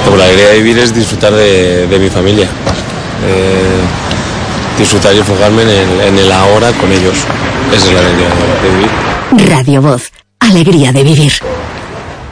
Pero la alegría de vivir es disfrutar de mi familia, disfrutar y enfocarme en el ahora con ellos. Esa es la alegría de vivir. Radio Voz, alegría de vivir.